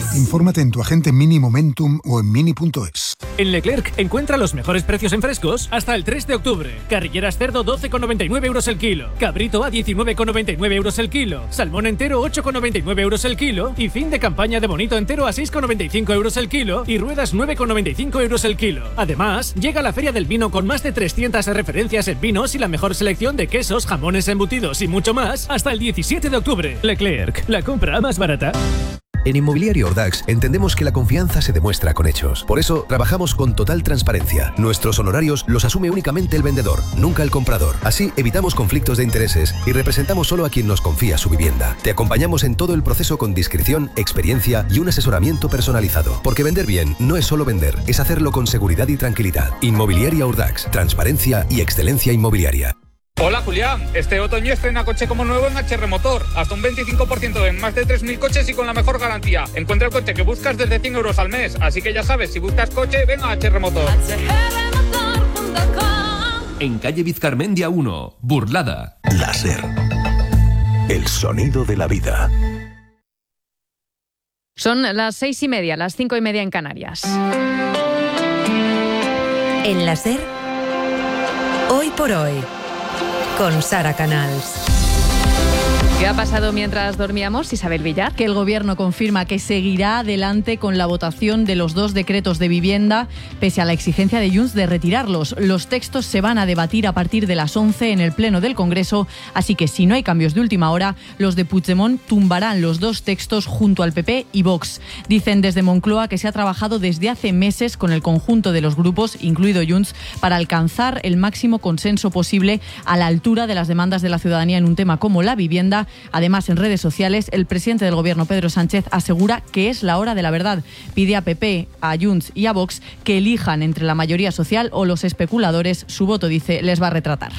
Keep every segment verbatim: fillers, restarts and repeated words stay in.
Infórmate en tu agente Mini Momentum o en mini punto es. En Leclerc encuentra los mejores precios en frescos hasta el tres de octubre. Carrilleras cerdo doce con noventa y nueve euros el kilo. Cabrito a diecinueve con noventa y nueve euros el kilo. Salmón entero ocho con noventa y nueve euros el kilo. Y fin de campaña de bonito entero a seis con noventa y cinco euros el kilo. Y ruedas nueve con noventa y cinco euros el kilo. Además, llega la Feria del Vino con más de trescientas referencias en vinos y la mejor selección de quesos, jamones, embutidos y mucho más hasta el diecisiete de octubre. Leclerc, la compra más barata. En Inmobiliaria Ordax entendemos que la confianza se demuestra con hechos. Por eso trabajamos con total transparencia. Nuestros honorarios los asume únicamente el vendedor, nunca el comprador. Así evitamos conflictos de intereses y representamos solo a quien nos confía su vivienda. Te acompañamos en todo el proceso con discreción, experiencia y un asesoramiento personalizado. Porque vender bien no es solo vender, es hacerlo con seguridad y tranquilidad. Inmobiliaria Ordax, transparencia y excelencia inmobiliaria. Hola Julián, este otoño estrena coche como nuevo en H R Motor, hasta un veinticinco por ciento en más de tres mil coches y con la mejor garantía. Encuentra el coche que buscas desde cien euros al mes, así que ya sabes, si buscas coche, ven a H R Motor. En calle Vizcarmendia uno, Burlada. Láser. El sonido de la vida. Son las seis y media, las cinco y media en Canarias. En Láser, hoy por hoy, con Sara Canals. ¿Qué ha pasado mientras dormíamos, Isabel Villar? Que el Gobierno confirma que seguirá adelante con la votación de los dos decretos de vivienda, pese a la exigencia de Junts de retirarlos. Los textos se van a debatir a partir de las once en el Pleno del Congreso, así que si no hay cambios de última hora, los de Puigdemont tumbarán los dos textos junto al P P y Vox. Dicen desde Moncloa que se ha trabajado desde hace meses con el conjunto de los grupos, incluido Junts, para alcanzar el máximo consenso posible a la altura de las demandas de la ciudadanía en un tema como la vivienda. Además, en redes sociales, el presidente del Gobierno, Pedro Sánchez, asegura que es la hora de la verdad. Pide a P P, a Junts y a Vox que elijan entre la mayoría social o los especuladores. Su voto, dice, les va a retratar.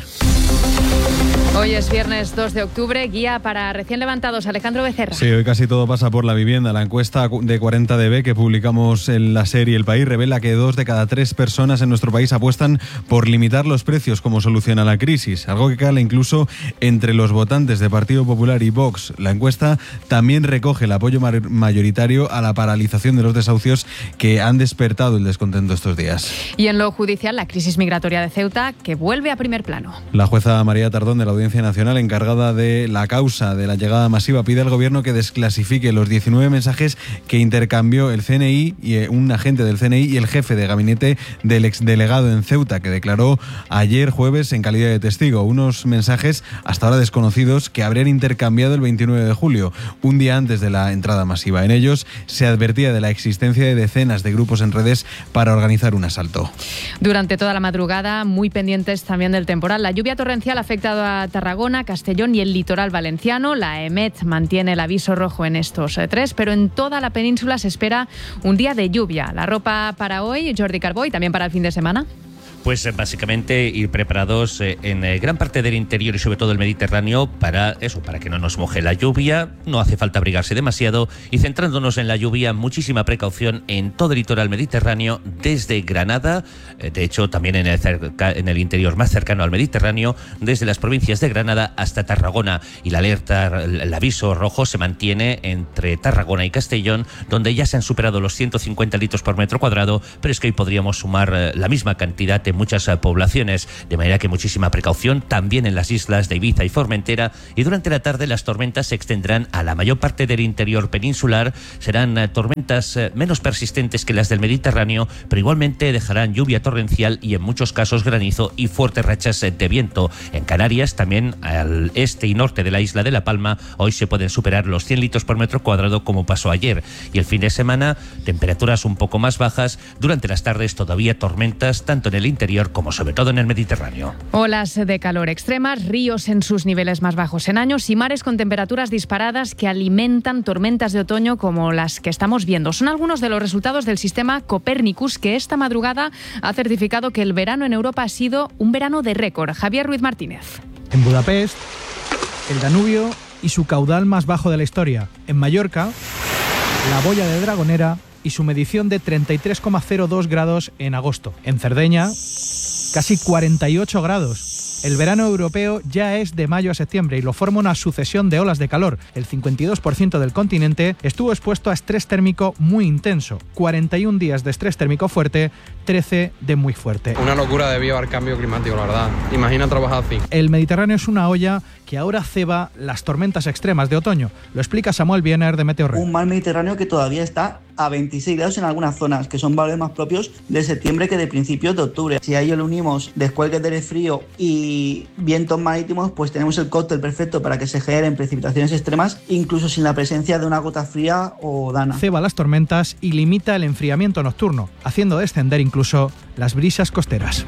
Hoy es viernes dos de octubre, guía para recién levantados, Alejandro Becerra. Sí, hoy casi todo pasa por la vivienda. La encuesta de cuarenta D B que publicamos en la serie El País revela que dos de cada tres personas en nuestro país apuestan por limitar los precios como solución a la crisis, algo que cala incluso entre los votantes de Partido Popular y Vox. La encuesta también recoge el apoyo mayoritario a la paralización de los desahucios que han despertado el descontento estos días. Y en lo judicial, la crisis migratoria de Ceuta, que vuelve a primer plano. La jueza María Tardón de la Audiencia Nacional, encargada de la causa de la llegada masiva, pide al Gobierno que desclasifique los diecinueve mensajes que intercambió el C N I y un agente del C N I y el jefe de gabinete del exdelegado en Ceuta, que declaró ayer jueves en calidad de testigo. Unos mensajes hasta ahora desconocidos que habrían intercambiado el veintinueve de julio, un día antes de la entrada masiva. En ellos se advertía de la existencia de decenas de grupos en redes para organizar un asalto. Durante toda la madrugada, muy pendientes también del temporal. La lluvia torrencial ha afectado a Tarragona, Castellón y el litoral valenciano. La EMET mantiene el aviso rojo en estos eh, tres, pero en toda la península se espera un día de lluvia. La ropa para hoy, Jordi Carbó, y también para el fin de semana. Pues básicamente ir preparados en gran parte del interior y sobre todo el Mediterráneo para eso, para que no nos moje la lluvia. No hace falta abrigarse demasiado y centrándonos en la lluvia, muchísima precaución en todo el litoral mediterráneo, desde Granada, de hecho también en el, cerca, en el interior más cercano al Mediterráneo, desde las provincias de Granada hasta Tarragona. Y la alerta, el aviso rojo se mantiene entre Tarragona y Castellón, donde ya se han superado los ciento cincuenta litros por metro cuadrado, pero es que hoy podríamos sumar la misma cantidad en muchas uh, poblaciones, de manera que muchísima precaución también en las islas de Ibiza y Formentera. Y durante la tarde las tormentas se extenderán a la mayor parte del interior peninsular. Serán uh, tormentas uh, menos persistentes que las del Mediterráneo, pero igualmente dejarán lluvia torrencial y en muchos casos granizo y fuertes rachas uh, de viento. En Canarias, también al este y norte de la isla de La Palma, hoy se pueden superar los cien litros por metro cuadrado como pasó ayer. Y el fin de semana, temperaturas un poco más bajas. Durante las tardes todavía tormentas tanto en el interior como sobre todo en el Mediterráneo. Olas de calor extremas, ríos en sus niveles más bajos en años y mares con temperaturas disparadas que alimentan tormentas de otoño como las que estamos viendo. Son algunos de los resultados del sistema Copernicus, que esta madrugada ha certificado que el verano en Europa ha sido un verano de récord. Javier Ruiz Martínez. En Budapest, el Danubio y su caudal más bajo de la historia. En Mallorca, la boya de Dragonera y su medición de treinta y tres coma cero dos grados en agosto. En Cerdeña, casi cuarenta y ocho grados. El verano europeo ya es de mayo a septiembre y lo forma una sucesión de olas de calor. El cincuenta y dos por ciento del continente estuvo expuesto a estrés térmico muy intenso. cuarenta y un días de estrés térmico fuerte, trece de muy fuerte. Una locura debido al cambio climático, la verdad. Imagina trabajar así. El Mediterráneo es una olla que ahora ceba las tormentas extremas de otoño. Lo explica Samuel Biener de Meteorred. Un mar Mediterráneo que todavía está a veintiséis grados en algunas zonas, que son valores más propios de septiembre que de principios de octubre. Si a ello le unimos descuelgues de aire frío y vientos marítimos, pues tenemos el cóctel perfecto para que se generen precipitaciones extremas, incluso sin la presencia de una gota fría o dana. Ceba las tormentas y limita el enfriamiento nocturno, haciendo descender incluso las brisas costeras.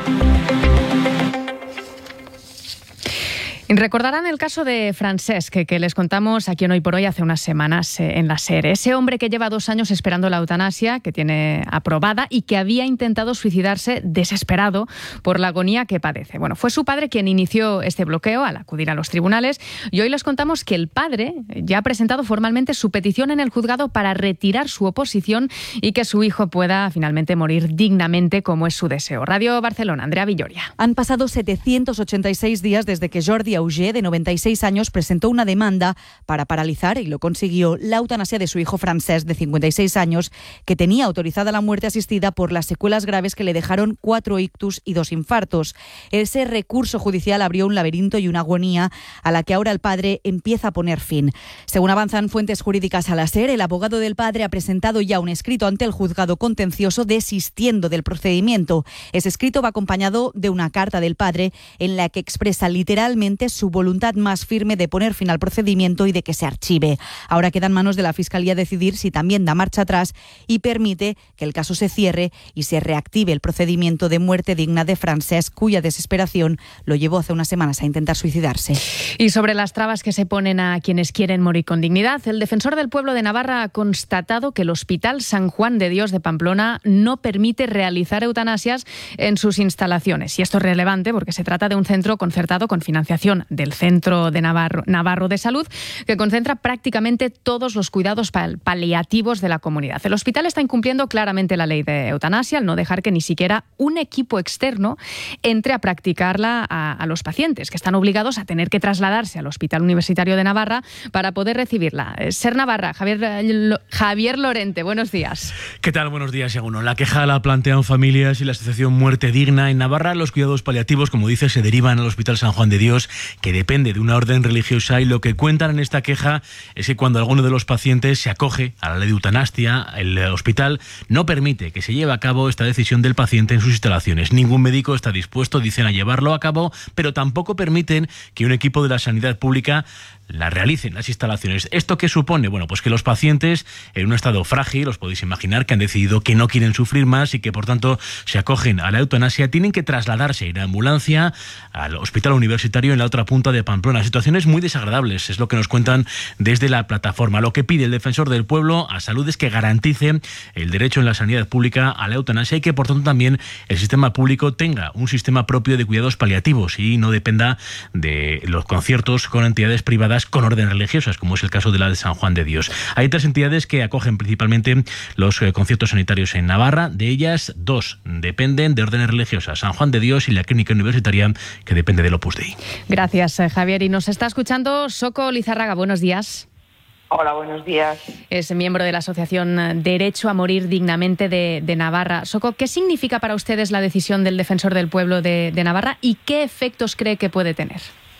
Recordarán el caso de Francesc, que, que les contamos aquí en Hoy por Hoy hace unas semanas eh, en la SER. Ese hombre que lleva dos años esperando la eutanasia, que tiene aprobada y que había intentado suicidarse desesperado por la agonía que padece. Bueno, fue su padre quien inició este bloqueo al acudir a los tribunales y hoy les contamos que el padre ya ha presentado formalmente su petición en el juzgado para retirar su oposición y que su hijo pueda finalmente morir dignamente como es su deseo. Radio Barcelona, Andrea Villoria. Han pasado setecientos ochenta y seis días desde que Jordi Auger, de noventa y seis años, presentó una demanda para paralizar, y lo consiguió, la eutanasia de su hijo Francesc, de cincuenta y seis años, que tenía autorizada la muerte asistida por las secuelas graves que le dejaron cuatro ictus y dos infartos. Ese recurso judicial abrió un laberinto y una agonía a la que ahora el padre empieza a poner fin. Según avanzan fuentes jurídicas a la SER, el abogado del padre ha presentado ya un escrito ante el juzgado contencioso desistiendo del procedimiento. Ese escrito va acompañado de una carta del padre en la que expresa literalmente su voluntad más firme de poner fin al procedimiento y de que se archive. Ahora queda en manos de la Fiscalía decidir si también da marcha atrás y permite que el caso se cierre y se reactive el procedimiento de muerte digna de Francesc, cuya desesperación lo llevó hace unas semanas a intentar suicidarse. Y sobre las trabas que se ponen a quienes quieren morir con dignidad, el defensor del pueblo de Navarra ha constatado que el Hospital San Juan de Dios de Pamplona no permite realizar eutanasias en sus instalaciones. Y esto es relevante porque se trata de un centro concertado con financiación del Centro de Navarro, Navarro de Salud, que concentra prácticamente todos los cuidados paliativos de la comunidad. El hospital está incumpliendo claramente la ley de eutanasia al no dejar que ni siquiera un equipo externo entre a practicarla a, a los pacientes, que están obligados a tener que trasladarse al Hospital Universitario de Navarra para poder recibirla. Ser Navarra, Javier, Javier Lorente, buenos días. ¿Qué tal? Buenos días, Yaguno. La queja la plantean familias y la asociación Muerte Digna. En Navarra, los cuidados paliativos, como dice, se derivan al Hospital San Juan de Dios, que depende de una orden religiosa, y lo que cuentan en esta queja es que cuando alguno de los pacientes se acoge a la ley de eutanasia, el hospital no permite que se lleve a cabo esta decisión del paciente en sus instalaciones. Ningún médico está dispuesto, dicen, a llevarlo a cabo, pero tampoco permiten que un equipo de la sanidad pública la realicen las instalaciones. ¿Esto qué supone? Bueno, pues que los pacientes en un estado frágil, os podéis imaginar, que han decidido que no quieren sufrir más y que por tanto se acogen a la eutanasia, tienen que trasladarse en ambulancia al hospital universitario en la otra punta de Pamplona. Situaciones muy desagradables, es lo que nos cuentan desde la plataforma. Lo que pide el defensor del pueblo a Salud es que garantice el derecho en la sanidad pública a la eutanasia y que por tanto también el sistema público tenga un sistema propio de cuidados paliativos y no dependa de los conciertos con entidades privadas con órdenes religiosas, como es el caso de la de San Juan de Dios. Hay tres entidades que acogen principalmente los eh, conciertos sanitarios en Navarra. De ellas, dos dependen de órdenes religiosas: San Juan de Dios y la Clínica Universitaria, que depende del Opus Dei. Gracias, Javier. Y nos está escuchando Soco Lizárraga. Buenos días. Hola, buenos días. Es miembro de la Asociación Derecho a Morir Dignamente de, de Navarra. Soco, ¿qué significa para ustedes la decisión del Defensor del Pueblo de, de Navarra y qué efectos cree que puede tener?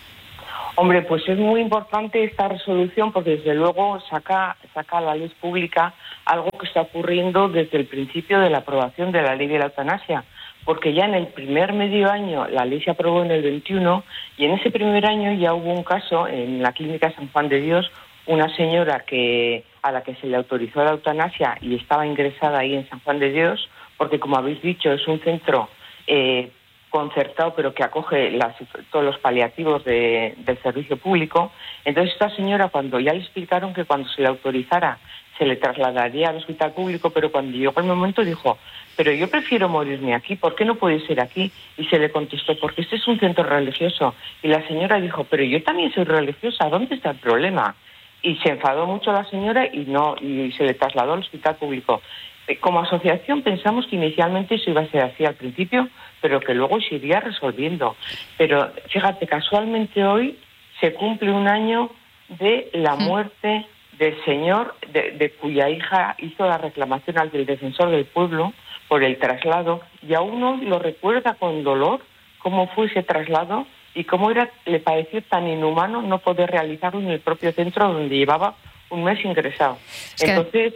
Hombre, pues es muy importante esta resolución porque desde luego saca, saca a la luz pública algo que está ocurriendo desde el principio de la aprobación de la ley de la eutanasia, porque ya en el primer medio año la ley se aprobó en el veintiuno y en ese primer año ya hubo un caso en la Clínica San Juan de Dios, una señora que a la que se le autorizó la eutanasia y estaba ingresada ahí en San Juan de Dios, porque como habéis dicho es un centro eh, concertado pero que acoge las, todos los paliativos de, del servicio público. Entonces esta señora, cuando ya le explicaron que cuando se le autorizara se le trasladaría al hospital público, pero cuando llegó el momento dijo, pero yo prefiero morirme aquí, ¿por qué no puede ser aquí? Y se le contestó, porque este es un centro religioso. Y la señora dijo, pero yo también soy religiosa, ¿dónde está el problema? Y se enfadó mucho la señora y no y se le trasladó al hospital público. Como asociación pensamos que inicialmente eso iba a ser así al principio, pero que luego se iría resolviendo. Pero fíjate, casualmente hoy se cumple un año de la muerte del señor de, de cuya hija hizo la reclamación al del Defensor del Pueblo por el traslado, y aún hoy lo recuerda con dolor cómo fue ese traslado y cómo era, le pareció tan inhumano no poder realizarlo en el propio centro donde llevaba un mes ingresado. Es que... Entonces...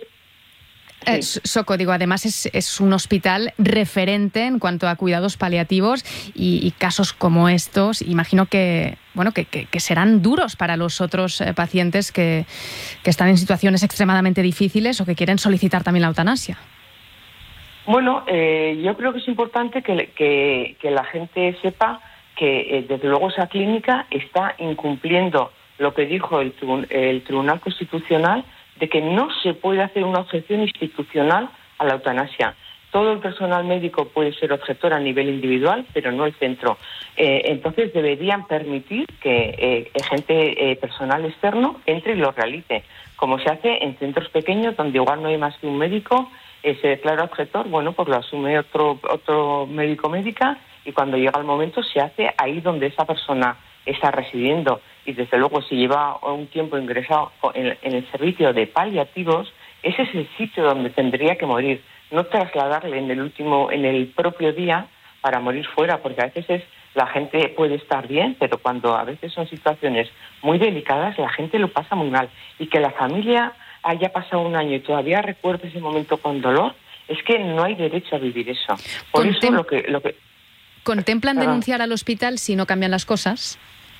Eh, Soco, digo, además es, es un hospital referente en cuanto a cuidados paliativos y, y casos como estos, imagino que bueno que, que, que serán duros para los otros eh, pacientes que, que están en situaciones extremadamente difíciles o que quieren solicitar también la eutanasia. Bueno, eh, yo creo que es importante que, que, que la gente sepa que eh, desde luego esa clínica está incumpliendo lo que dijo el, el Tribunal Constitucional, de que no se puede hacer una objeción institucional a la eutanasia. Todo el personal médico puede ser objetor a nivel individual, pero no el centro. Eh, entonces deberían permitir que eh, gente, eh, personal externo, entre y lo realice, como se hace en centros pequeños donde igual no hay más que un médico, eh, se declara objetor, bueno, pues lo asume otro, otro médico médica, y cuando llega el momento se hace ahí donde esa persona está residiendo. Y desde luego si lleva un tiempo ingresado en, en el servicio de paliativos, ese es el sitio donde tendría que morir, no trasladarle en el último, en el propio día para morir fuera, porque a veces es, la gente puede estar bien, pero cuando a veces son situaciones muy delicadas, la gente lo pasa muy mal. Y que la familia haya pasado un año y todavía recuerde ese momento con dolor, es que no hay derecho a vivir eso. Por Contem- eso lo que... Lo que ¿Contemplan Perdón. denunciar al hospital si no cambian las cosas?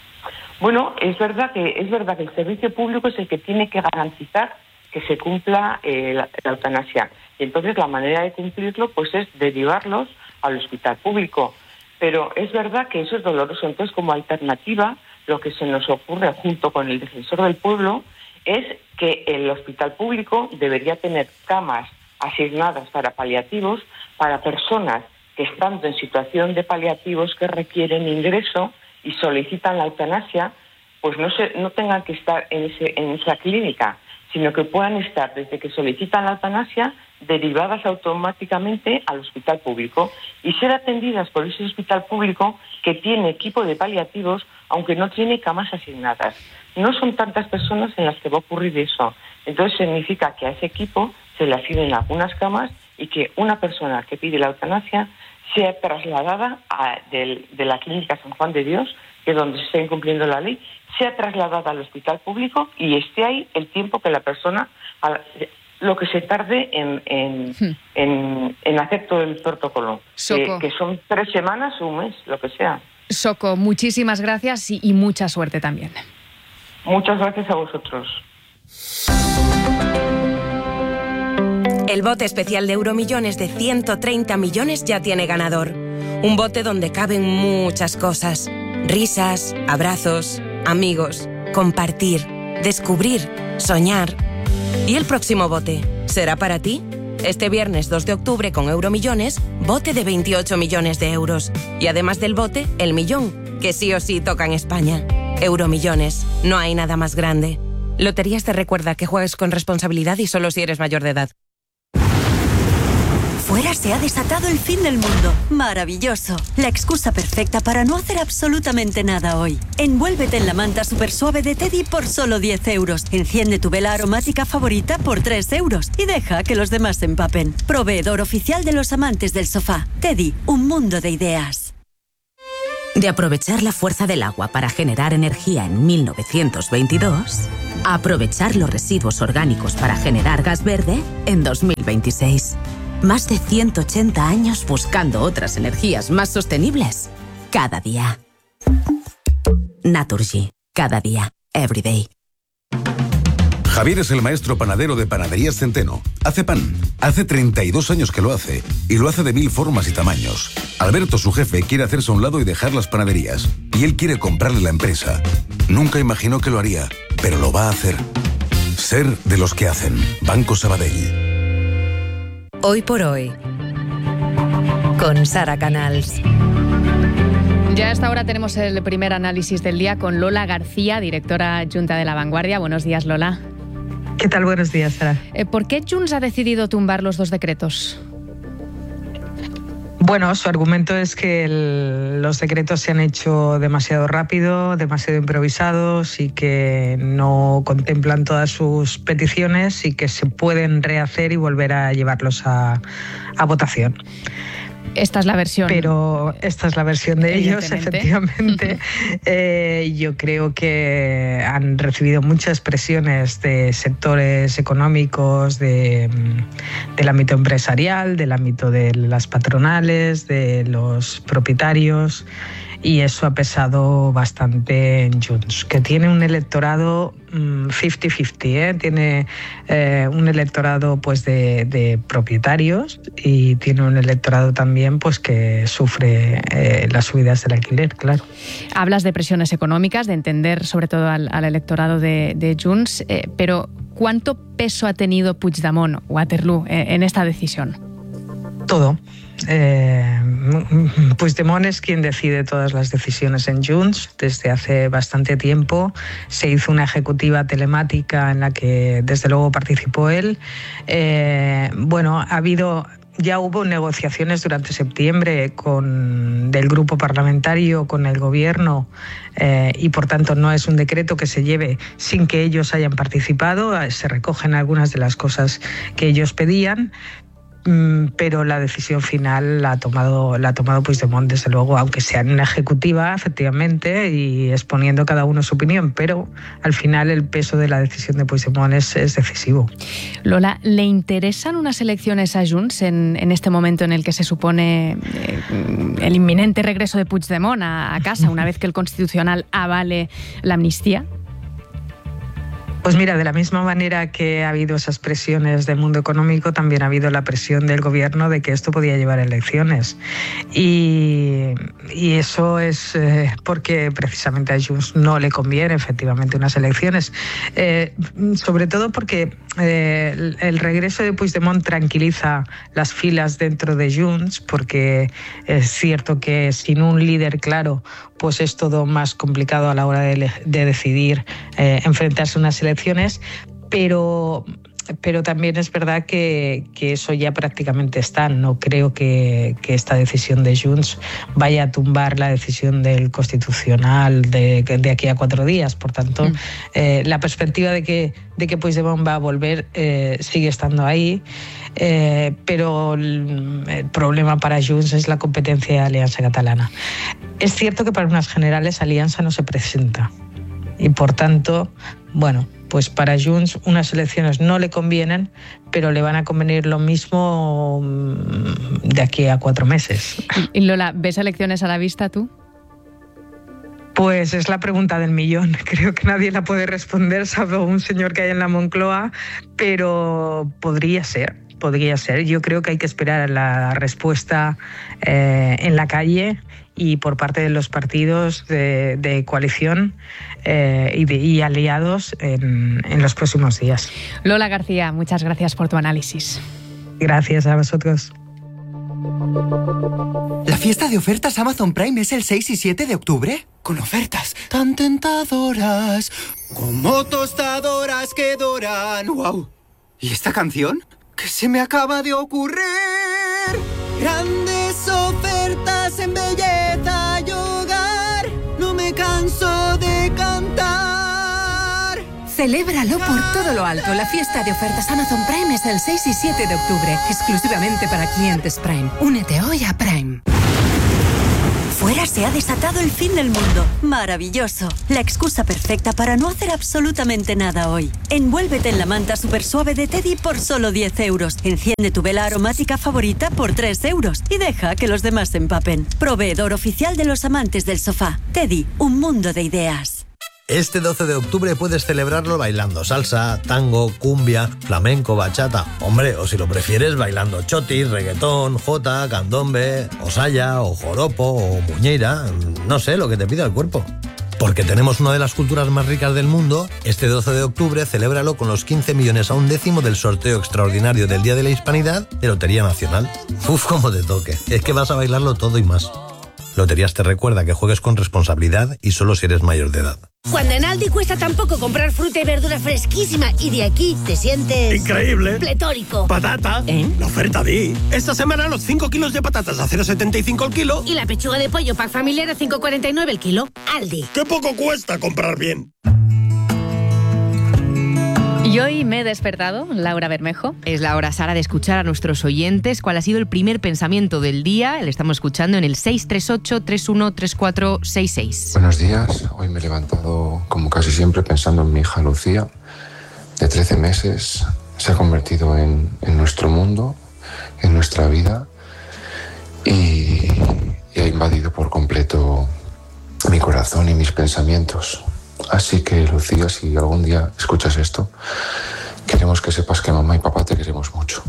Bueno, es verdad que es verdad que el servicio público es el que tiene que garantizar que se cumpla eh, la, la eutanasia. Y entonces la manera de cumplirlo pues es derivarlos al hospital público. Pero es verdad que eso es doloroso. Entonces, como alternativa, lo que se nos ocurre junto con el Defensor del Pueblo es que el hospital público debería tener camas asignadas para paliativos, para personas que estando en situación de paliativos que requieren ingreso y solicitan la eutanasia, pues no se, no tengan que estar en, ese, en esa clínica, sino que puedan estar desde que solicitan la eutanasia derivadas automáticamente al hospital público y ser atendidas por ese hospital público que tiene equipo de paliativos, aunque no tiene camas asignadas. No son tantas personas en las que va a ocurrir eso. Entonces significa que a ese equipo se le asignen algunas camas y que una persona que pide la eutanasia sea trasladada a, de, de la clínica San Juan de Dios, que es donde se está incumpliendo la ley, sea trasladada al hospital público y esté ahí el tiempo que la persona, a, lo que se tarde en, en, hmm. en, en hacer todo el protocolo, que, que son tres semanas o un mes, lo que sea. Soco, muchísimas gracias y, y mucha suerte también. Muchas gracias a vosotros. El bote especial de Euromillones de ciento treinta millones ya tiene ganador. Un bote donde caben muchas cosas. Risas, abrazos, amigos, compartir, descubrir, soñar. ¿Y el próximo bote? ¿Será para ti? Este viernes dos de octubre con Euromillones, bote de veintiocho millones de euros. Y además del bote, el millón, que sí o sí toca en España. Euromillones, no hay nada más grande. Loterías te recuerda que juegues con responsabilidad y solo si eres mayor de edad. Fuera se ha desatado el fin del mundo. Maravilloso. La excusa perfecta para no hacer absolutamente nada hoy. Envuélvete en la manta super suave de Teddy por solo diez euros. Enciende tu vela aromática favorita por tres euros. Y deja que los demás se empapen. Proveedor oficial de los amantes del sofá. Teddy, un mundo de ideas. De aprovechar la fuerza del agua para generar energía en mil novecientos veintidós, a aprovechar los residuos orgánicos para generar gas verde en dos mil veintiséis. Más de ciento ochenta años buscando otras energías más sostenibles. Cada día. Naturgy. Cada día. Every day. Javier es el maestro panadero de Panaderías Centeno. Hace pan. Hace treinta y dos años que lo hace. Y lo hace de mil formas y tamaños. Alberto, su jefe, quiere hacerse a un lado y dejar las panaderías. Y él quiere comprarle la empresa. Nunca imaginó que lo haría, pero lo va a hacer. Ser de los que hacen. Banco Sabadell. Hoy por hoy, con Sara Canals. Ya a esta hora tenemos el primer análisis del día con Lola García, directora adjunta de La Vanguardia. Buenos días, Lola. ¿Qué tal? Buenos días, Sara. Eh, ¿Por qué Junts ha decidido tumbar los dos decretos? Bueno, su argumento es que el, los decretos se han hecho demasiado rápido, demasiado improvisados y que no contemplan todas sus peticiones y que se pueden rehacer y volver a llevarlos a, a votación. Esta es la versión. Pero esta es la versión de ellos, efectivamente. eh, yo creo que han recibido muchas presiones de sectores económicos, de, del ámbito empresarial, del ámbito de las patronales, de los propietarios, y eso ha pesado bastante en Junts, que tiene un electorado cincuenta cincuenta, ¿eh? Tiene eh, un electorado pues de, de propietarios y tiene un electorado también pues que sufre eh, las subidas del alquiler, claro. Hablas de presiones económicas, de entender sobre todo al, al electorado de, de Junts, eh, pero ¿cuánto peso ha tenido Puigdemont, Waterloo, eh, en esta decisión? Todo. Eh, Puigdemont es quien decide todas las decisiones en Junts desde hace bastante tiempo. Se hizo una ejecutiva telemática en la que desde luego participó él. Eh, bueno, ha habido... Ya hubo negociaciones durante septiembre con, del grupo parlamentario con el gobierno eh, y por tanto no es un decreto que se lleve sin que ellos hayan participado. Se recogen algunas de las cosas que ellos pedían, pero la decisión final la ha tomado, la ha tomado Puigdemont, desde luego, aunque sea en una ejecutiva, efectivamente, y exponiendo cada uno su opinión, pero al final el peso de la decisión de Puigdemont es, es decisivo. Lola, ¿le interesan unas elecciones a Junts en, en este momento en el que se supone eh, el inminente regreso de Puigdemont a, a casa, una vez que el Constitucional avale la amnistía? Pues mira, de la misma manera que ha habido esas presiones del mundo económico, también ha habido la presión del gobierno de que esto podía llevar a elecciones. Y, y eso es eh, porque precisamente a Junts no le conviene efectivamente unas elecciones. Eh, sobre todo porque eh, el, el regreso de Puigdemont tranquiliza las filas dentro de Junts, porque es cierto que sin un líder claro, pues es todo más complicado a la hora de, de decidir eh, enfrentarse a unas elecciones, pero, pero también es verdad que, que eso ya prácticamente está. No creo que, que esta decisión de Junts vaya a tumbar la decisión del Constitucional de, de aquí a cuatro días. Por tanto, mm. eh, la perspectiva de que, de que Puigdemont va a volver eh, sigue estando ahí. Eh, pero el, el problema para Junts es la competencia de Alianza Catalana. Es cierto que para unas generales Alianza no se presenta y por tanto, bueno, pues para Junts unas elecciones no le convienen, pero le van a convenir lo mismo de aquí a cuatro meses. Y Lola, ¿ves elecciones a la vista tú? Pues es la pregunta del millón. Creo que nadie la puede responder, salvo un señor que hay en la Moncloa, pero podría ser. Podría ser. Yo creo que hay que esperar a la respuesta eh, en la calle y por parte de los partidos de, de coalición eh, y, de, y aliados en, en los próximos días. Lola García, muchas gracias por tu análisis. Gracias a vosotros. ¿La fiesta de ofertas Amazon Prime es el seis y siete de octubre? Con ofertas tan tentadoras como tostadoras que doran. ¡Wow! ¿Y esta canción? ¿Qué se me acaba de ocurrir? Grandes ofertas en belleza y hogar. No me canso de cantar. Celébralo por todo lo alto. La fiesta de ofertas Amazon Prime es el seis y siete de octubre, exclusivamente para clientes Prime. Únete hoy a Prime. Fuera se ha desatado el fin del mundo. Maravilloso. La excusa perfecta para no hacer absolutamente nada hoy. Envuélvete en la manta super suave de Teddy por solo diez euros. Enciende tu vela aromática favorita por tres euros. Y deja que los demás se empapen. Proveedor oficial de los amantes del sofá. Teddy, un mundo de ideas. Este doce de octubre puedes celebrarlo bailando salsa, tango, cumbia, flamenco, bachata. Hombre, o si lo prefieres, bailando chotis, reggaetón, jota, candombe, o saya, o joropo, o muñeira. No sé, lo que te pida el cuerpo. Porque tenemos una de las culturas más ricas del mundo, este doce de octubre celébralo con los quince millones a un décimo del sorteo extraordinario del Día de la Hispanidad de Lotería Nacional. Uf, cómo te toque. Es que vas a bailarlo todo y más. Loterías te recuerda que juegues con responsabilidad y solo si eres mayor de edad. Cuando en Aldi cuesta tan poco comprar fruta y verdura fresquísima y de aquí te sientes... ¡increíble! ¡Pletórico! ¡Patata! ¿Eh? La oferta Di. Esta semana los cinco kilos de patatas a cero coma setenta y cinco el kilo. Y la pechuga de pollo pack familiar a cinco coma cuarenta y nueve el kilo. Aldi. ¡Qué poco cuesta comprar bien! Y hoy me he despertado, Laura Bermejo. Es la hora, Sara, de escuchar a nuestros oyentes cuál ha sido el primer pensamiento del día. Le estamos escuchando en el seis tres ocho, tres uno tres cuatro seis seis. Buenos días. Hoy me he levantado, como casi siempre, pensando en mi hija Lucía, de trece meses. Se ha convertido en, en nuestro mundo, en nuestra vida, y, y ha invadido por completo mi corazón y mis pensamientos. Así que, Lucía, si algún día escuchas esto, queremos que sepas que mamá y papá te queremos mucho.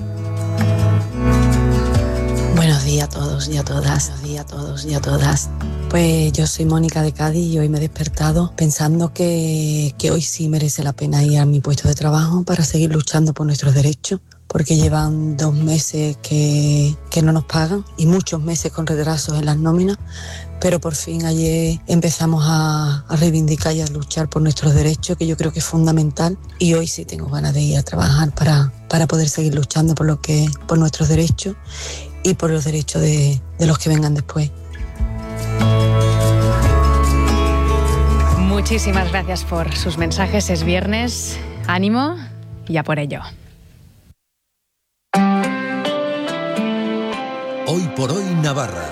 Buenos días a todos y a todas. Buenos días a todos y a todas. Pues yo soy Mónica de Cádiz y hoy me he despertado pensando que, que hoy sí merece la pena ir a mi puesto de trabajo para seguir luchando por nuestros derechos, porque llevan dos meses que, que no nos pagan y muchos meses con retrasos en las nóminas, pero por fin ayer empezamos a, a reivindicar y a luchar por nuestros derechos, que yo creo que es fundamental, y hoy sí tengo ganas de ir a trabajar para, para poder seguir luchando por, lo que, por nuestros derechos y por los derechos de, de los que vengan después. Muchísimas gracias por sus mensajes. Es viernes, ánimo y a por ello. Hoy por hoy Navarra.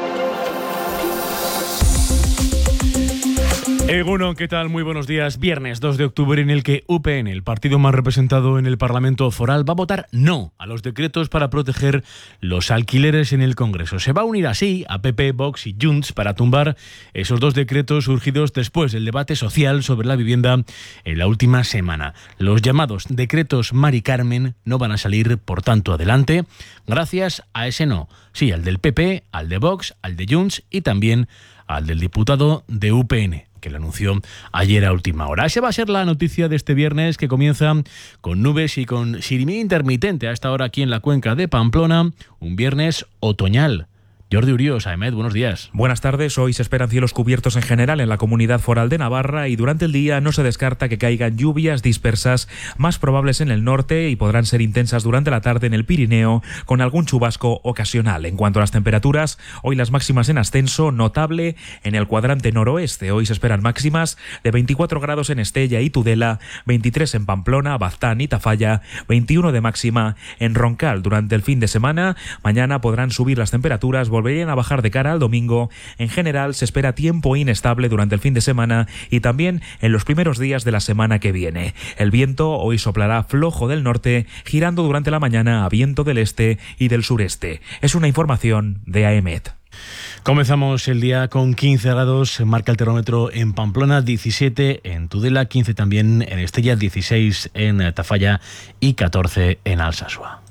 Egunon, ¿qué tal? Muy buenos días. Viernes dos de octubre, en el que U P N, el partido más representado en el Parlamento Foral, va a votar no a los decretos para proteger los alquileres en el Congreso. Se va a unir así a P P, Vox y Junts para tumbar esos dos decretos surgidos después del debate social sobre la vivienda en la última semana. Los llamados decretos Mari Carmen no van a salir, por tanto, adelante, gracias a ese no. Sí, al del P P, al de Vox, al de Junts y también al del diputado de U P N, que lo anunció ayer a última hora. Esa va a ser la noticia de este viernes, que comienza con nubes y con sirimí intermitente a esta hora aquí en la cuenca de Pamplona. Un viernes otoñal. Jordi Urios, Ahmed, buenos días. Buenas tardes. Hoy se esperan cielos cubiertos en general en la Comunidad Foral de Navarra y durante el día no se descarta que caigan lluvias dispersas, más probables en el norte, y podrán ser intensas durante la tarde en el Pirineo, con algún chubasco ocasional. En cuanto a las temperaturas, hoy las máximas en ascenso notable en el cuadrante noroeste. Hoy se esperan máximas de veinticuatro grados en Estella y Tudela, veintitrés en Pamplona, Baztán y Tafalla, veintiuno de máxima en Roncal. Durante el fin de semana, mañana podrán subir las temperaturas, volverían a bajar de cara al domingo. En general se espera tiempo inestable durante el fin de semana y también en los primeros días de la semana que viene. El viento hoy soplará flojo del norte, girando durante la mañana a viento del este y del sureste. Es una información de A E M E T. Comenzamos el día con quince grados, marca el termómetro en Pamplona, diecisiete en Tudela, quince también en Estella, dieciséis en Tafalla y catorce en Alsasua.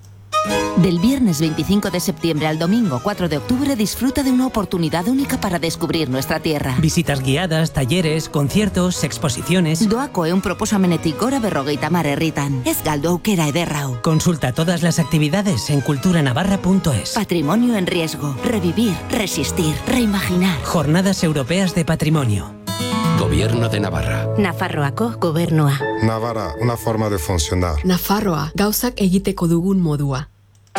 Del viernes veinticinco de septiembre al domingo cuatro de octubre disfruta de una oportunidad única para descubrir nuestra tierra. Visitas guiadas, talleres, conciertos, exposiciones. Doako eun proposamenetik gora berrogeita hamar herritan. Ez galdu aukera ederrau. Consulta todas las actividades en cultura navarra punto es. Patrimonio en riesgo. Revivir, resistir, reimaginar. Jornadas Europeas de Patrimonio. Gobierno de Navarra. Nafarroako gobernua. Navarra, una forma de funcionar. Nafarroa, gauzak egiteko dugun modua.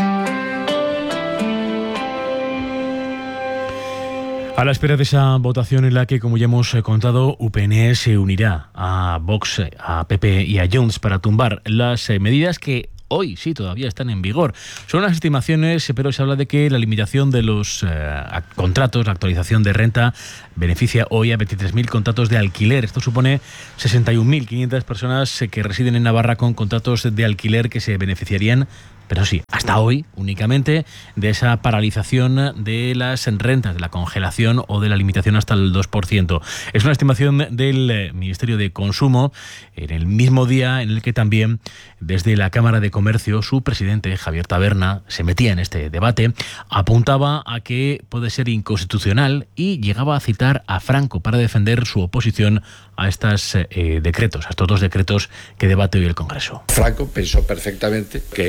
A la espera de esa votación en la que, como ya hemos contado, U P N se unirá a Vox, a P P y a Junts para tumbar las medidas que hoy sí todavía están en vigor. Son unas estimaciones, pero se habla de que la limitación de los eh, contratos, la actualización de renta, beneficia hoy a veintitrés mil contratos de alquiler. Esto supone sesenta y un mil quinientas personas que residen en Navarra con contratos de alquiler que se beneficiarían, pero sí, hasta hoy únicamente, de esa paralización de las rentas, de la congelación o de la limitación hasta el dos por ciento. Es una estimación del Ministerio de Consumo en el mismo día en el que también desde la Cámara de Comercio su presidente, Javier Taberna, se metía en este debate, apuntaba a que puede ser inconstitucional y llegaba a citar a Franco para defender su oposición a estos eh, decretos, a estos dos decretos que debate hoy el Congreso. Franco pensó perfectamente que el apropiado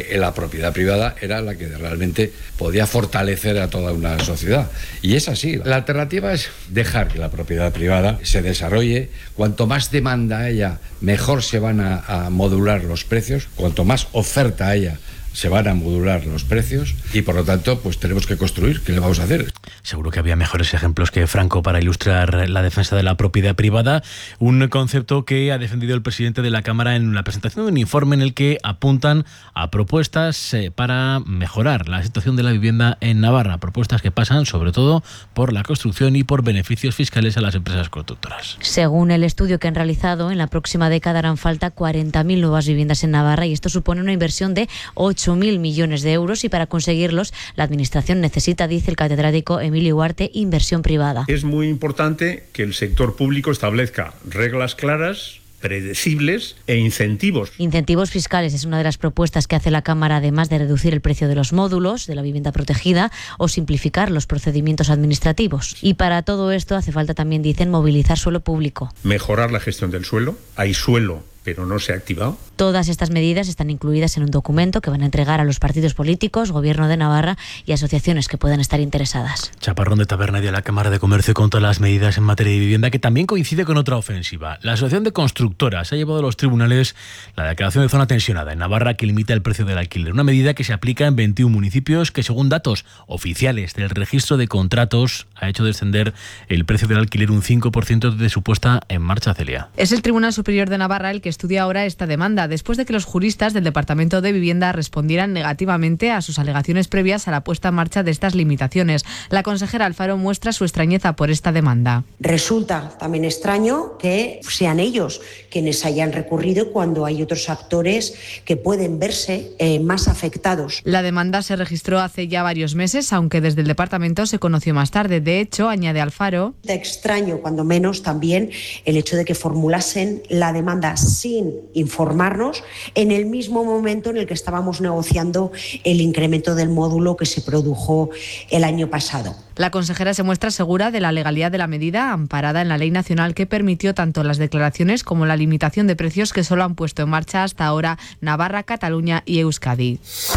propiedad privada era la que realmente podía fortalecer a toda una sociedad. Y es así. La alternativa es dejar que la propiedad privada se desarrolle. Cuanto más demanda haya, mejor se van a, a modular los precios. Cuanto más oferta haya, se van a modular los precios y por lo tanto pues tenemos que construir. ¿Qué le vamos a hacer? Seguro que había mejores ejemplos que Franco para ilustrar la defensa de la propiedad privada, un concepto que ha defendido el presidente de la Cámara en la presentación de un informe en el que apuntan a propuestas para mejorar la situación de la vivienda en Navarra, propuestas que pasan sobre todo por la construcción y por beneficios fiscales a las empresas constructoras. Según el estudio que han realizado, en la próxima década harán falta cuarenta mil nuevas viviendas en Navarra y esto supone una inversión de ocho mil millones de euros y para conseguirlos la Administración necesita, dice el catedrático Emilio Huarte, inversión privada. Es muy importante que el sector público establezca reglas claras, predecibles e incentivos. Incentivos fiscales es una de las propuestas que hace la Cámara, además de reducir el precio de los módulos de la vivienda protegida o simplificar los procedimientos administrativos. Y para todo esto hace falta también, dicen, movilizar suelo público. Mejorar la gestión del suelo. Hay suelo, pero no se ha activado. Todas estas medidas están incluidas en un documento que van a entregar a los partidos políticos, Gobierno de Navarra y asociaciones que puedan estar interesadas. Chaparrón de Taberna y de la Cámara de Comercio contra las medidas en materia de vivienda, que también coincide con otra ofensiva. La Asociación de Constructoras ha llevado a los tribunales la declaración de zona tensionada en Navarra que limita el precio del alquiler. Una medida que se aplica en veintiún municipios que, según datos oficiales del registro de contratos, ha hecho descender el precio del alquiler un cinco por ciento desde su puesta en marcha, Celia. Es el Tribunal Superior de Navarra el que estudia ahora esta demanda, después de que los juristas del Departamento de Vivienda respondieran negativamente a sus alegaciones previas a la puesta en marcha de estas limitaciones. La consejera Alfaro muestra su extrañeza por esta demanda. Resulta también extraño que sean ellos quienes hayan recurrido cuando hay otros actores que pueden verse eh, más afectados. La demanda se registró hace ya varios meses, aunque desde el departamento se conoció más tarde. De hecho, añade Alfaro, Te extraño cuando menos también el hecho de que formulasen la demanda sin informarnos en el mismo momento en el que estábamos negociando el incremento del módulo que se produjo el año pasado. La consejera se muestra segura de la legalidad de la medida, amparada en la ley nacional que permitió tanto las declaraciones como la limitación de precios que solo han puesto en marcha hasta ahora Navarra, Cataluña y Euskadi.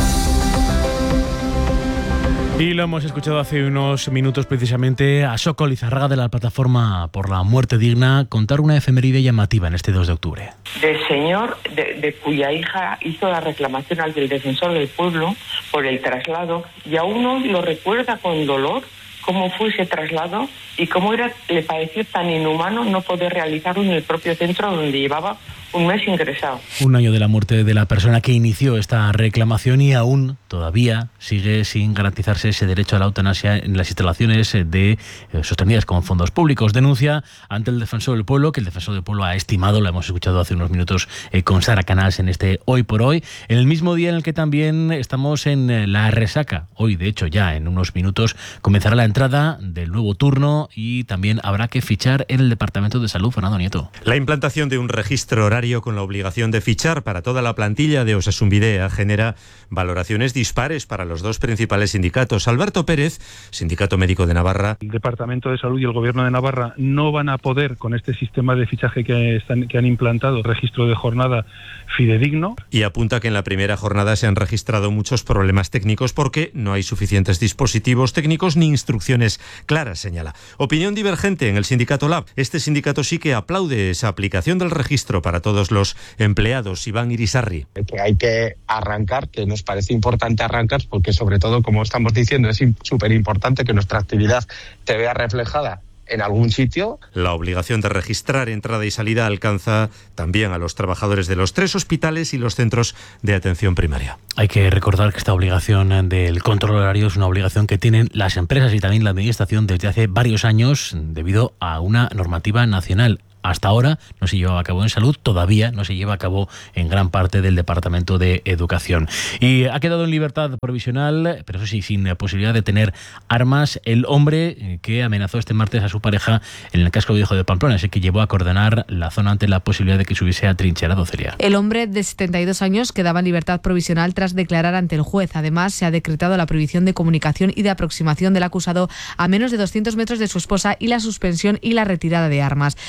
Y lo hemos escuchado hace unos minutos precisamente a Soko Lizarraga de la Plataforma por la Muerte Digna contar una efeméride llamativa en este dos de octubre. Del señor de, de cuya hija hizo la reclamación al del Defensor del Pueblo por el traslado y aún hoy lo recuerda con dolor cómo fue ese traslado y cómo era, le pareció tan inhumano no poder realizarlo en el propio centro donde llevaba un mes ingresado. Un año de la muerte de la persona que inició esta reclamación y aún todavía sigue sin garantizarse ese derecho a la eutanasia en las instalaciones de eh, sostenidas con fondos públicos. Denuncia ante el Defensor del Pueblo, que el Defensor del Pueblo ha estimado, lo hemos escuchado hace unos minutos eh, con Sara Canals en este Hoy por Hoy, en el mismo día en el que también estamos en eh, la resaca. Hoy, de hecho, ya en unos minutos comenzará la entrada del nuevo turno y también habrá que fichar en el Departamento de Salud. Fernando Nieto. La implantación de un registro horario con la obligación de fichar para toda la plantilla de Osasun Bidea genera valoraciones dispares para los dos principales sindicatos. Alberto Pérez, Sindicato Médico de Navarra. El Departamento de Salud y el Gobierno de Navarra no van a poder, con este sistema de fichaje que, están, que han implantado, registro de jornada fidedigno. Y apunta que en la primera jornada se han registrado muchos problemas técnicos porque no hay suficientes dispositivos técnicos ni instrucciones claras, señala. Opinión divergente en el sindicato Lab. Este sindicato sí que aplaude esa aplicación del registro para todos los empleados. Iván Irisarri. Que hay que arrancar, que nos parece importante arrancar, porque sobre todo, como estamos diciendo, es súper importante que nuestra actividad se vea reflejada en algún sitio. La obligación de registrar entrada y salida alcanza también a los trabajadores de los tres hospitales y los centros de atención primaria. Hay que recordar que esta obligación del control horario es una obligación que tienen las empresas y también la administración desde hace varios años debido a una normativa nacional. Hasta ahora no se llevaba a cabo en salud, todavía no se lleva a cabo en gran parte del Departamento de Educación. Y ha quedado en libertad provisional, pero eso sí, sin posibilidad de tener armas, el hombre que amenazó este martes a su pareja en el casco viejo de Pamplona, ese que llevó a coordenar la zona ante la posibilidad de que se hubiese atrincherado. Celia. El hombre de setenta y dos años quedaba en libertad provisional tras declarar ante el juez. Además, se ha decretado la prohibición de comunicación y de aproximación del acusado a menos de doscientos metros de su esposa y la suspensión y la retirada de armas. Los hechos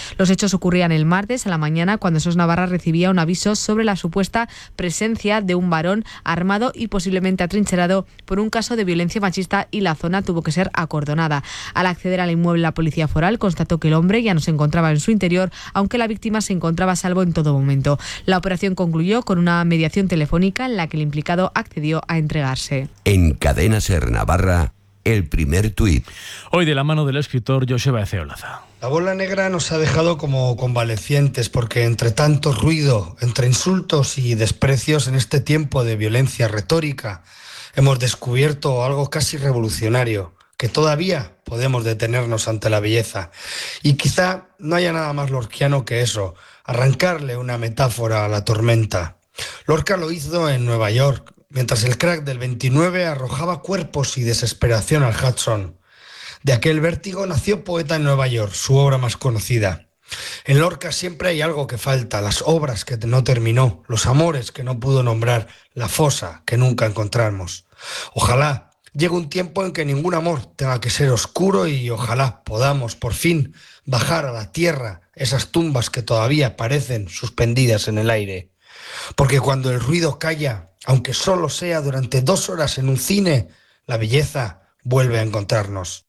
hechos ocurrían el martes a la mañana, cuando SOS Navarra recibía un aviso sobre la supuesta presencia de un varón armado y posiblemente atrincherado por un caso de violencia machista, y la zona tuvo que ser acordonada. Al acceder al inmueble, la policía foral constató que el hombre ya no se encontraba en su interior, aunque la víctima se encontraba a salvo en todo momento. La operación concluyó con una mediación telefónica en la que el implicado accedió a entregarse. En Cadena Ser Navarra, el primer tuit. Hoy de la mano del escritor Joseba Ezeolaza. La bola negra nos ha dejado como convalecientes, porque entre tanto ruido, entre insultos y desprecios en este tiempo de violencia retórica, hemos descubierto algo casi revolucionario, que todavía podemos detenernos ante la belleza. Y quizá no haya nada más lorquiano que eso, arrancarle una metáfora a la tormenta. Lorca lo hizo en Nueva York, mientras el crack del veintinueve arrojaba cuerpos y desesperación al Hudson. De aquel vértigo nació Poeta en Nueva York, su obra más conocida. En Lorca siempre hay algo que falta, las obras que no terminó, los amores que no pudo nombrar, la fosa que nunca encontramos. Ojalá llegue un tiempo en que ningún amor tenga que ser oscuro, y ojalá podamos por fin bajar a la tierra esas tumbas que todavía parecen suspendidas en el aire. Porque cuando el ruido calla, aunque solo sea durante dos horas en un cine, la belleza vuelve a encontrarnos.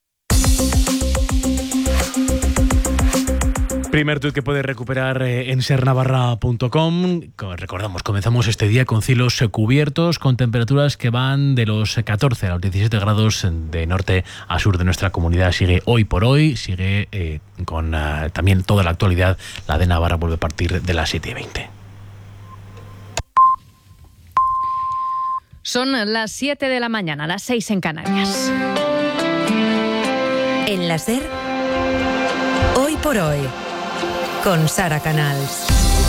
Primer tuit que puedes recuperar en ser navarra punto com. Recordamos, comenzamos este día con cielos cubiertos, con temperaturas que van de los catorce a los diecisiete grados de norte a sur de nuestra comunidad. Sigue hoy por hoy, sigue eh, con uh, también toda la actualidad. La de Navarra vuelve a partir de las siete y veinte. Son las siete de la mañana, las seis en Canarias. En la SER, hoy por hoy, con Sara Canals.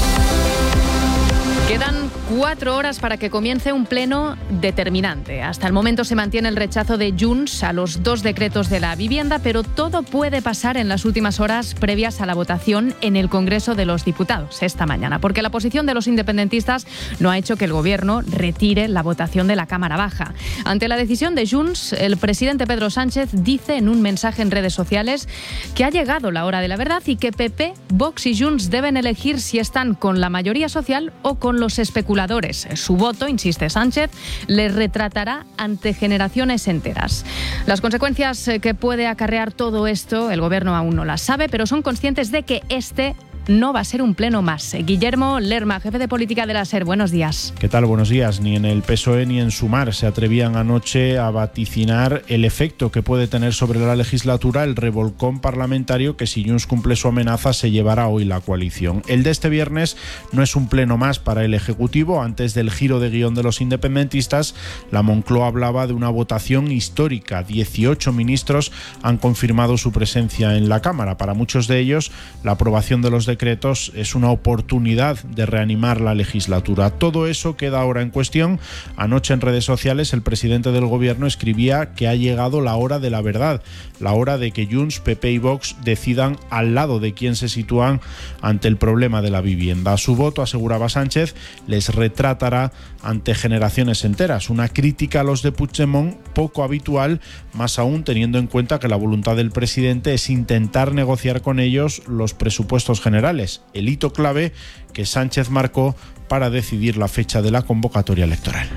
Quedan cuatro horas para que comience un pleno determinante. Hasta el momento se mantiene el rechazo de Junts a los dos decretos de la vivienda, pero todo puede pasar en las últimas horas previas a la votación en el Congreso de los Diputados esta mañana, porque la posición de los independentistas no ha hecho que el Gobierno retire la votación de la Cámara Baja. Ante la decisión de Junts, el presidente Pedro Sánchez dice en un mensaje en redes sociales que ha llegado la hora de la verdad y que P P, Vox y Junts deben elegir si están con la mayoría social o con los especuladores. Su voto, insiste Sánchez, les retratará ante generaciones enteras. Las consecuencias que puede acarrear todo esto, el Gobierno aún no las sabe, pero son conscientes de que este no va a ser un pleno más. Guillermo Lerma, jefe de política de la SER, buenos días. ¿Qué tal? Buenos días. Ni en el P S O E ni en Sumar se atrevían anoche a vaticinar el efecto que puede tener sobre la legislatura el revolcón parlamentario que, si Junts cumple su amenaza, se llevará hoy la coalición. El de este viernes no es un pleno más para el Ejecutivo. Antes del giro de guión de los independentistas, la Moncloa hablaba de una votación histórica. dieciocho ministros han confirmado su presencia en la Cámara. Para muchos de ellos, la aprobación de los decretos decretos es una oportunidad de reanimar la legislatura. Todo eso queda ahora en cuestión. Anoche en redes sociales el presidente del Gobierno escribía que ha llegado la hora de la verdad, la hora de que Junts, P P y Vox decidan al lado de quién se sitúan ante el problema de la vivienda. Su voto, aseguraba Sánchez, les retratará ante generaciones enteras. Una crítica a los de Puigdemont poco habitual, más aún teniendo en cuenta que la voluntad del presidente es intentar negociar con ellos los presupuestos generales. El hito clave que Sánchez marcó para decidir la fecha de la convocatoria electoral.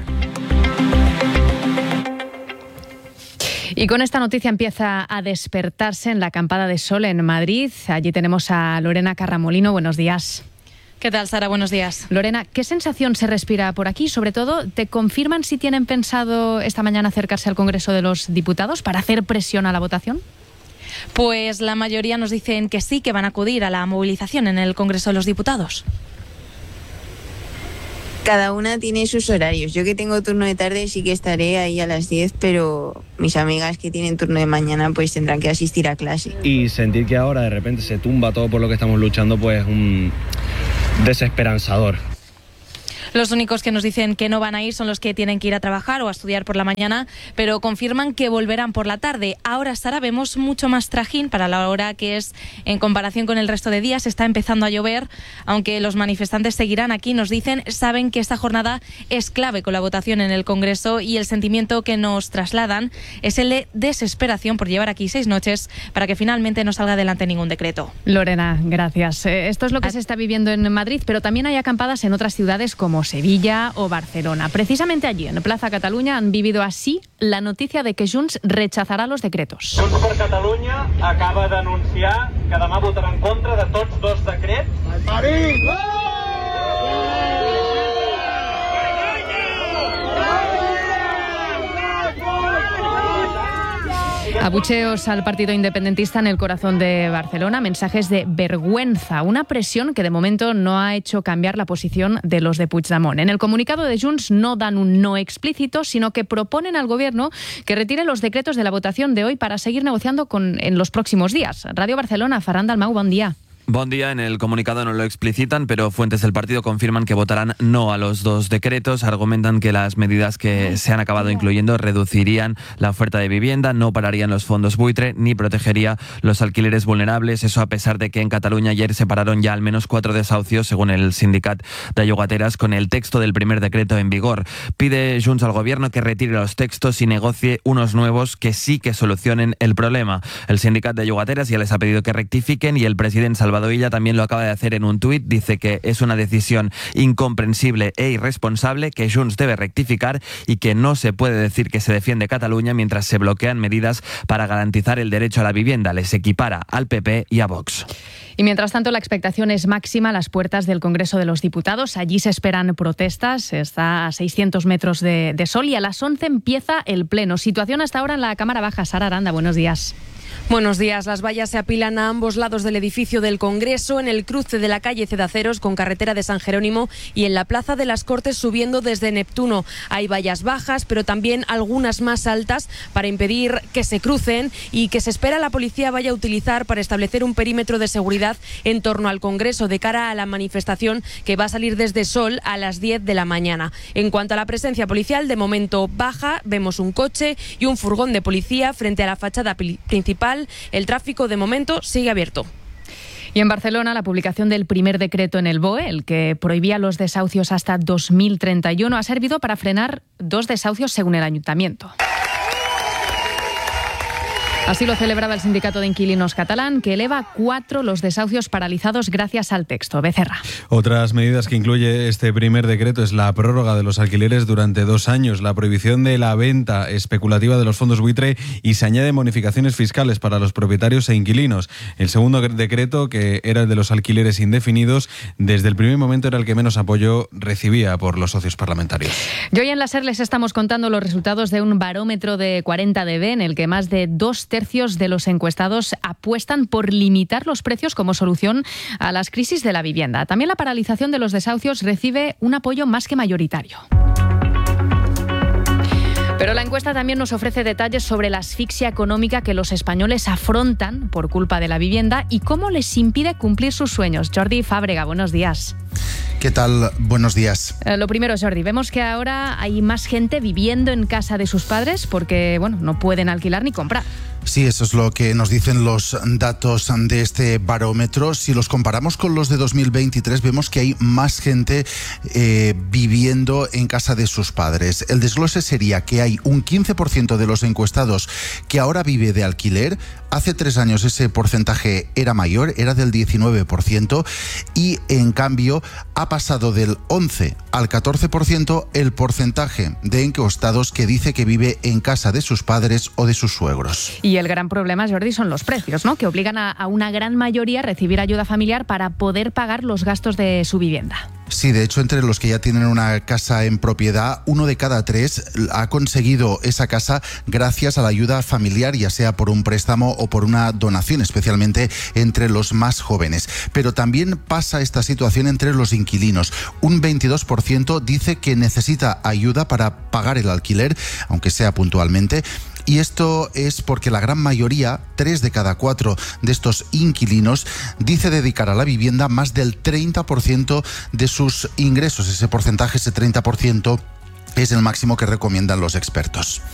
Y con esta noticia empieza a despertarse en la acampada de sol en Madrid. Allí tenemos a Lorena Carramolino. Buenos días. ¿Qué tal, Sara? Buenos días. Lorena, ¿qué sensación se respira por aquí? Sobre todo, ¿te confirman si tienen pensado esta mañana acercarse al Congreso de los Diputados para hacer presión a la votación? Pues la mayoría nos dicen que sí, que van a acudir a la movilización en el Congreso de los Diputados. Cada una tiene sus horarios. Yo que tengo turno de tarde sí que estaré ahí a las diez, pero mis amigas que tienen turno de mañana pues tendrán que asistir a clase. Y sentir que ahora de repente se tumba todo por lo que estamos luchando, pues es un desesperanzador. Los únicos que nos dicen que no van a ir son los que tienen que ir a trabajar o a estudiar por la mañana, pero confirman que volverán por la tarde. Ahora, Sara, vemos mucho más trajín para la hora que es en comparación con el resto de días. Está empezando a llover, aunque los manifestantes seguirán aquí, nos dicen, saben que esta jornada es clave con la votación en el Congreso y el sentimiento que nos trasladan es el de desesperación por llevar aquí seis noches para que finalmente no salga adelante ningún decreto. Lorena, gracias. Esto es lo que se está viviendo en Madrid, pero también hay acampadas en otras ciudades como Sevilla o Barcelona. Precisamente allí, en Plaza Catalunya, han vivido así la noticia de que Junts rechazará los decretos. Junts per Catalunya acaba d'anunciar que demà votarà en contra de tots dos decrets. Marí! Abucheos al partido independentista en el corazón de Barcelona, mensajes de vergüenza, una presión que de momento no ha hecho cambiar la posición de los de Puigdemont. En el comunicado de Junts no dan un no explícito, sino que proponen al gobierno que retire los decretos de la votación de hoy para seguir negociando con, en los próximos días. Radio Barcelona, Ferran Dalmau, buen día. Buen día. En el comunicado no lo explicitan, pero fuentes del partido confirman que votarán no a los dos decretos. Argumentan que las medidas que se han acabado incluyendo reducirían la oferta de vivienda, no pararían los fondos buitre ni protegería los alquileres vulnerables. Eso a pesar de que en Cataluña ayer se pararon ya al menos cuatro desahucios, según el sindicat de llogateras, con el texto del primer decreto en vigor. Pide Junts al gobierno que retire los textos y negocie unos nuevos que sí que solucionen el problema. El sindicat de llogateras ya les ha pedido que rectifiquen y el presidente Salvador Illa también lo acaba de hacer en un tuit. Dice que es una decisión incomprensible e irresponsable, que Junts debe rectificar y que no se puede decir que se defiende Cataluña mientras se bloquean medidas para garantizar el derecho a la vivienda. Les equipara al P P y a Vox. Y mientras tanto, la expectación es máxima a las puertas del Congreso de los Diputados. Allí se esperan protestas. Está a seiscientos metros de, de sol y a las once empieza el pleno. Situación hasta ahora en la Cámara Baja. Sara Aranda, buenos días. Buenos días. Las vallas se apilan a ambos lados del edificio del Congreso, en el cruce de la calle Cedaceros con carretera de San Jerónimo y en la Plaza de las Cortes subiendo desde Neptuno. Hay vallas bajas, pero también algunas más altas para impedir que se crucen y que se espera la policía vaya a utilizar para establecer un perímetro de seguridad en torno al Congreso de cara a la manifestación que va a salir desde Sol a las diez de la mañana. En cuanto a la presencia policial, de momento baja. Vemos un coche y un furgón de policía frente a la fachada principal. El tráfico de momento sigue abierto. Y en Barcelona, la publicación del primer decreto en el B O E, el que prohibía los desahucios hasta dos mil treinta y uno, ha servido para frenar dos desahucios según el ayuntamiento. Así lo celebraba el sindicato de inquilinos catalán, que eleva cuatro los desahucios paralizados gracias al texto. Becerra. Otras medidas que incluye este primer decreto es la prórroga de los alquileres durante dos años, la prohibición de la venta especulativa de los fondos buitre y se añaden bonificaciones fiscales para los propietarios e inquilinos. El segundo decreto, que era el de los alquileres indefinidos, desde el primer momento era el que menos apoyo recibía por los socios parlamentarios. Y hoy en la SER les estamos contando los resultados de un barómetro de cuarenta D B en el que más de dos tercios de los encuestados apuestan por limitar los precios como solución a las crisis de la vivienda. También la paralización de los desahucios recibe un apoyo más que mayoritario. Pero la encuesta también nos ofrece detalles sobre la asfixia económica que los españoles afrontan por culpa de la vivienda y cómo les impide cumplir sus sueños. Jordi Fábrega, buenos días. ¿Qué tal? Buenos días. Eh, lo primero, Jordi, vemos que ahora hay más gente viviendo en casa de sus padres porque, bueno, no pueden alquilar ni comprar. Sí, eso es lo que nos dicen los datos de este barómetro. Si los comparamos con los de dos mil veintitrés, vemos que hay más gente eh, viviendo en casa de sus padres. El desglose sería que hay un quince por ciento de los encuestados que ahora vive de alquiler. Hace tres años ese porcentaje era mayor, era del diecinueve por ciento, y en cambio ha pasado del once al catorce por ciento el porcentaje de encuestados que dice que vive en casa de sus padres o de sus suegros. Y el gran problema, Jordi, son los precios, ¿no? Que obligan a, a una gran mayoría a recibir ayuda familiar para poder pagar los gastos de su vivienda. Sí, de hecho, entre los que ya tienen una casa en propiedad, uno de cada tres ha conseguido esa casa gracias a la ayuda familiar, ya sea por un préstamo o por una donación, especialmente entre los más jóvenes. Pero también pasa esta situación entre los inquilinos. Un veintidós por ciento dice que necesita ayuda para pagar el alquiler, aunque sea puntualmente, Y esto es porque la gran mayoría, tres de cada cuatro de estos inquilinos, dice dedicar a la vivienda más del treinta por ciento de sus ingresos. Ese porcentaje, ese treinta por ciento, es el máximo que recomiendan los expertos.